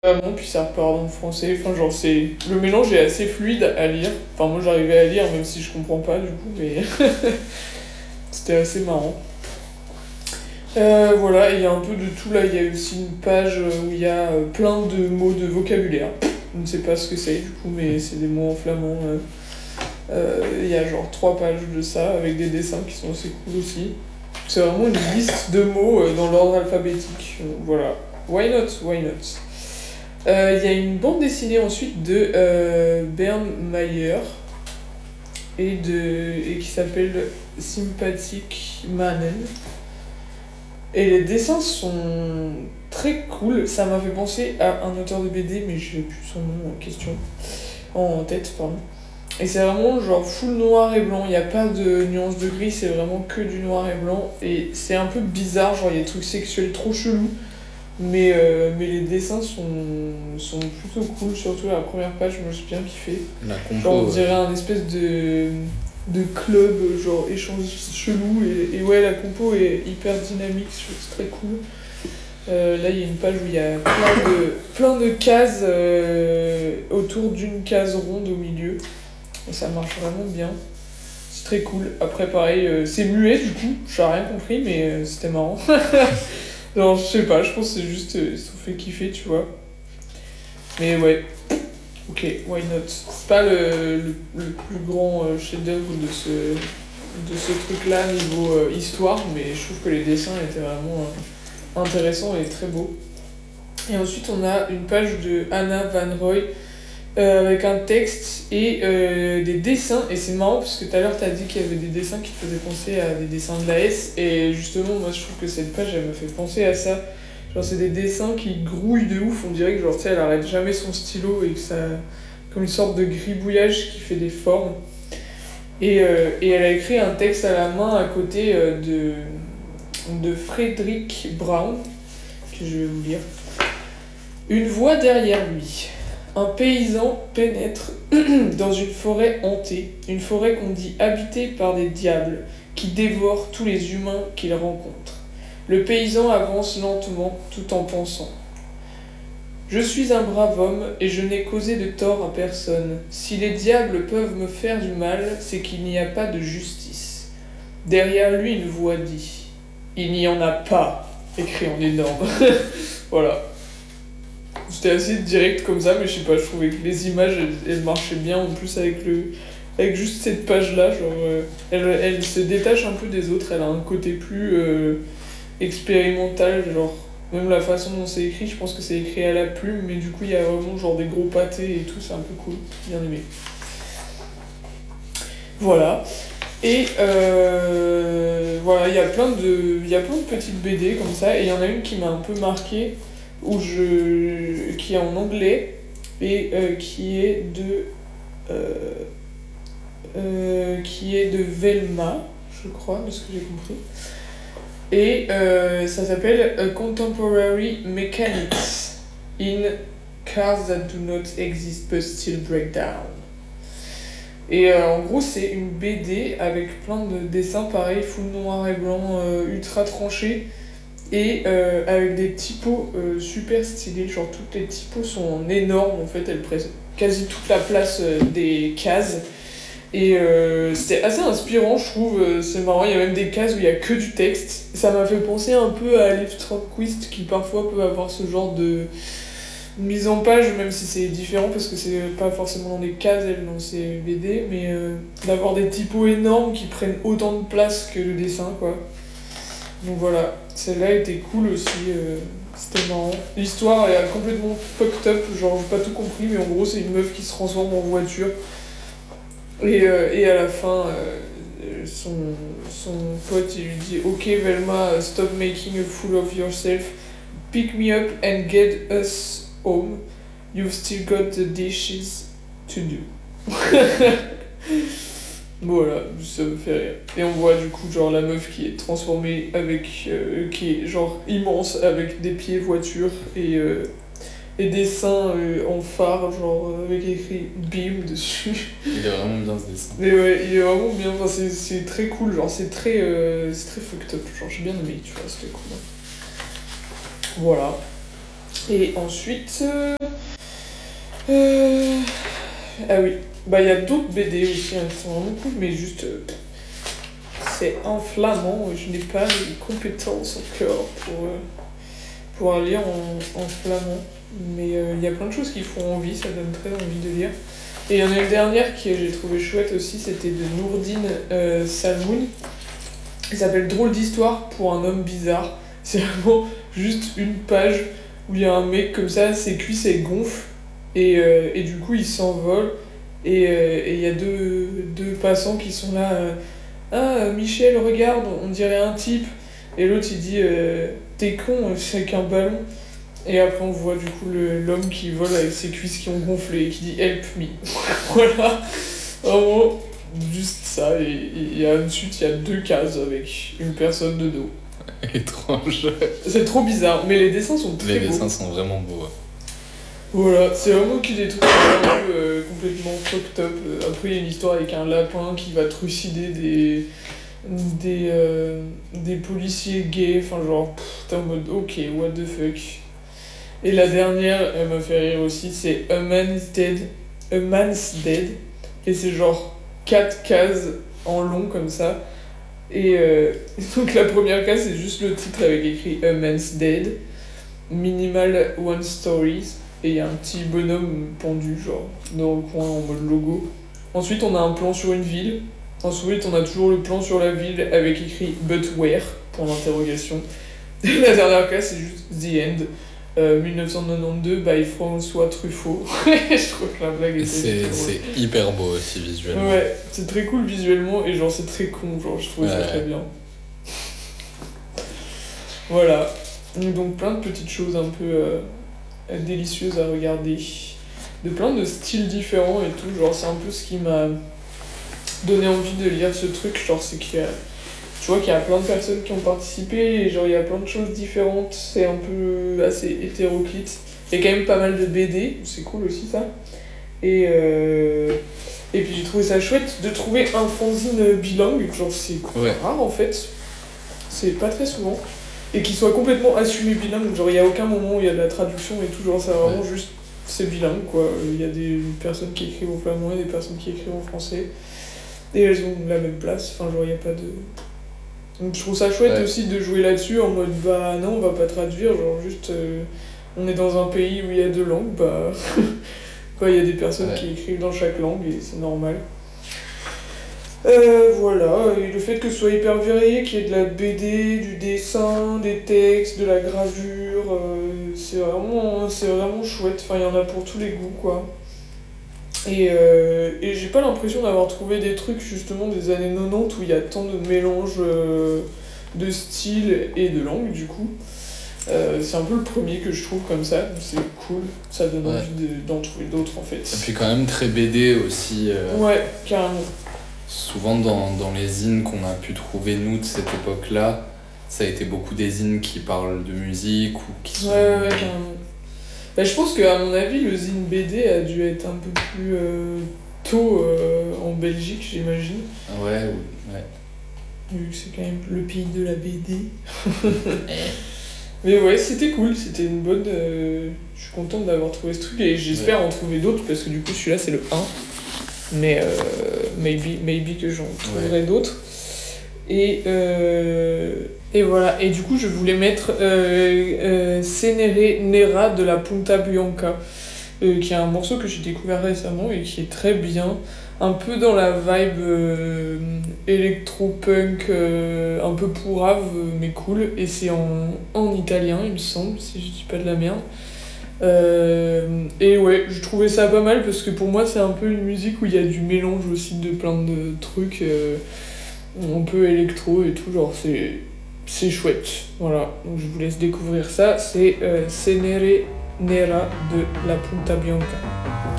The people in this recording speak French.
Vraiment, puis ça repart dans le français. Enfin, genre, c'est... Le mélange est assez fluide à lire. Enfin, moi, j'arrivais à lire, même si je comprends pas, du coup, mais... C'était assez marrant. Voilà, il y a un peu de tout là. Il y a aussi une page où il y a plein de mots de vocabulaire. Je ne sais pas ce que c'est, du coup, mais c'est des mots en flamand. Il y a genre 3 pages de ça, avec des dessins qui sont assez cool aussi. C'est vraiment une liste de mots dans l'ordre alphabétique. Voilà. Why not? Why not? Il y a une bande dessinée ensuite de Bernd Mayer et qui s'appelle Sympathic Mannen. Et les dessins sont très cool. Ça m'a fait penser à un auteur de BD, mais je n'ai plus son nom en tête, pardon. Et c'est vraiment genre full noir et blanc, il n'y a pas de nuance de gris, c'est vraiment que du noir et blanc. Et c'est un peu bizarre, genre il y a des trucs sexuels trop chelous, mais les dessins sont plutôt cool, surtout la première page, moi j'ai bien kiffé. La compo, Genre on dirait un espèce de club, genre échange chelou, et ouais, la compo est hyper dynamique, c'est très cool. Là, il y a une page où il y a plein de cases autour d'une case ronde au milieu. Et ça marche vraiment bien. C'est très cool. Après, pareil, c'est muet du coup. J'ai rien compris, mais c'était marrant. Genre, je sais pas, je pense que c'est juste. Ils se sont fait kiffer, tu vois. Mais ouais. Ok, why not? C'est pas le plus grand chef-d'œuvre de ce truc-là niveau histoire, mais je trouve que les dessins étaient vraiment intéressants et très beaux. Et ensuite, on a une page de Anna Van Roy avec un texte et des dessins. Et c'est marrant parce que tout à l'heure, tu as dit qu'il y avait des dessins qui te faisaient penser à des dessins de la S. Et justement, moi, je trouve que cette page, elle me fait penser à ça. Genre, c'est des dessins qui grouillent de ouf. On dirait que, genre, tu sais, elle arrête jamais son stylo et que ça. Comme une sorte de gribouillage qui fait des formes. Et elle a écrit un texte à la main à côté de Frédéric Brown, que je vais vous lire. Une voix derrière lui. Un paysan pénètre dans une forêt hantée, une forêt qu'on dit habitée par des diables qui dévorent tous les humains qu'il rencontre. Le paysan avance lentement tout en pensant. Je suis un brave homme et je n'ai causé de tort à personne. Si les diables peuvent me faire du mal, c'est qu'il n'y a pas de justice. Derrière lui, une voix dit « Il n'y en a pas !» écrit en énorme. Voilà. C'était assez direct comme ça, mais je sais pas, je trouvais que les images, elles marchaient bien en plus avec juste cette page-là. Genre, elle se détache un peu des autres, elle a un côté plus expérimental, genre, même la façon dont c'est écrit, je pense que c'est écrit à la plume, mais du coup, il y a vraiment genre des gros pâtés et tout, c'est un peu cool, bien aimé. Voilà. Et voilà, il y a plein de petites BD comme ça, et il y en a une qui m'a un peu marqué qui est en anglais et qui est de Velma, je crois, de ce que j'ai compris. Et ça s'appelle A Contemporary Mechanics in Cars That Do Not Exist But Still Break Down. Et en gros, c'est une BD avec plein de dessins pareil, full noir et blanc, ultra tranchés. Et avec des typos super stylés, genre toutes les typos sont énormes en fait, elles prennent quasi toute la place des cases. Et c'était assez inspirant, je trouve, c'est marrant, il y a même des cases où il y a que du texte. Ça m'a fait penser un peu à Liv Strömquist qui parfois peut avoir ce genre de mise en page, même si c'est différent parce que c'est pas forcément dans des cases, elle, dans ses BD, mais d'avoir des typos énormes qui prennent autant de place que le dessin, quoi. Donc voilà, celle-là était cool aussi, c'était marrant. L'histoire est complètement fucked up, genre j'ai pas tout compris, mais en gros c'est une meuf qui se transforme en voiture. Et à la fin, son pote il lui dit Ok Velma, stop making a fool of yourself, pick me up and get us home, you've still got the dishes to do. Voilà, ça me fait rire. Et on voit du coup genre la meuf qui est transformée qui est genre immense avec des pieds voiture et des seins en phare, genre avec écrit BIM dessus. Il est vraiment bien ce dessin. Mais ouais, il est vraiment bien, enfin, c'est très cool, genre c'est très fucked up, genre j'ai bien aimé, tu vois, c'était cool. Voilà. Et ensuite... Ah oui, bah il y a d'autres BD aussi hein, qui sont vraiment cool, mais juste... c'est en flamand, je n'ai pas les compétences encore pour lire en flamand. Mais il y a plein de choses qui font envie, ça donne très envie de lire. Et il y en a une dernière que j'ai trouvé chouette aussi, c'était de Nourdine Salmoun. Il s'appelle Drôle d'histoire pour un homme bizarre. C'est vraiment juste une page où il y a un mec comme ça, ses cuisses elles gonflent et du coup il s'envole. Et il y a deux passants qui sont là. Ah, Michel, regarde, on dirait un type. Et l'autre il dit t'es con, c'est qu'un ballon. Et après on voit du coup l'homme qui vole avec ses cuisses qui ont gonflé et qui dit help me. Voilà, vraiment juste ça. Et ensuite il y a 2 cases avec une personne de dos. Étrange. C'est trop bizarre, mais les dessins sont très beaux. Les dessins sont vraiment beaux. Ouais. Voilà, c'est vraiment que des trucs un peu complètement fucked up. Après il y a une histoire avec un lapin qui va trucider des policiers gays. Enfin genre, t'es en mode ok, what the fuck. Et la dernière, elle m'a fait rire aussi, c'est A Man's Dead. A Man's Dead. Et c'est genre 4 cases en long comme ça. Et donc la première case, c'est juste le titre avec écrit A Man's Dead. Minimal One Stories. Et il y a un petit bonhomme pendu, genre, dans le coin en mode logo. Ensuite, on a un plan sur une ville. Ensuite, on a toujours le plan sur la ville avec écrit But Where, pour l'interrogation. Et la dernière case, c'est juste The End. 1992 by François Truffaut. Je trouve que la blague était c'est hyper beau aussi visuellement. Ouais, c'est très cool visuellement et genre c'est très con, genre je trouve ça très bien. Voilà, donc plein de petites choses un peu délicieuses à regarder, de plein de styles différents et tout, genre c'est un peu ce qui m'a donné envie de lire ce truc, genre c'est qu'il y a... Tu vois qu'il y a plein de personnes qui ont participé et genre il y a plein de choses différentes, c'est un peu assez hétéroclite. Il y a quand même pas mal de BD, c'est cool aussi ça. Et puis j'ai trouvé ça chouette de trouver un fanzine bilingue, genre c'est rare en fait, c'est pas très souvent. Et qui soit complètement assumé bilingue, genre il y a aucun moment où il y a de la traduction et tout, genre c'est vraiment juste, c'est bilingue quoi. Il y a des personnes qui écrivent au flamand et des personnes qui écrivent en français. Et elles ont la même place, enfin genre il y a pas de... Donc je trouve ça chouette aussi de jouer là-dessus en mode bah non on va pas traduire, genre juste on est dans un pays où il y a 2 langues, bah il y a des personnes qui écrivent dans chaque langue et c'est normal. Voilà, et le fait que ce soit hyper varié, qu'il y ait de la BD, du dessin, des textes, de la gravure, c'est vraiment chouette, enfin il y en a pour tous les goûts quoi. Et j'ai pas l'impression d'avoir trouvé des trucs justement des années 90 où il y a tant de mélanges de styles et de langues du coup. C'est un peu le premier que je trouve comme ça, c'est cool, ça donne envie d'en trouver d'autres en fait. Et puis quand même très BD aussi. Ouais, carrément. Souvent dans les zines qu'on a pu trouver nous de cette époque-là, ça a été beaucoup des zines qui parlent de musique ou qui sont... Ouais, carrément. Bah, je pense qu'à mon avis, le zine BD a dû être un peu plus tôt en Belgique, j'imagine. Ouais. Vu que c'est quand même le pays de la BD. Mais ouais, c'était cool, c'était une bonne... je suis contente d'avoir trouvé ce truc et j'espère en trouver d'autres parce que du coup celui-là c'est le 1. Mais maybe que j'en trouverai d'autres. Et voilà, et du coup je voulais mettre Cenere Nera de la Punta Bianca, qui est un morceau que j'ai découvert récemment et qui est très bien, un peu dans la vibe électro-punk, un peu pourrave mais cool, et c'est en italien il me semble, si je dis pas de la merde. Et ouais, je trouvais ça pas mal parce que pour moi c'est un peu une musique où il y a du mélange aussi de plein de trucs un peu électro et tout, genre c'est chouette, voilà, donc je vous laisse découvrir ça, c'est Cenere Nera de la Punta Bianca.